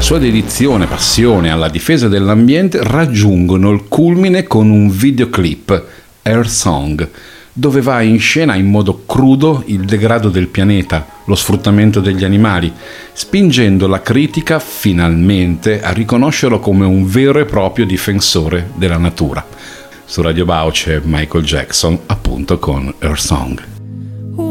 la sua dedizione, passione alla difesa dell'ambiente raggiungono il culmine con un videoclip, Earth Song, dove va in scena in modo crudo il degrado del pianeta, lo sfruttamento degli animali, spingendo la critica finalmente a riconoscerlo come un vero e proprio difensore della natura. Su Radio Bau c'è Michael Jackson, appunto con Earth Song.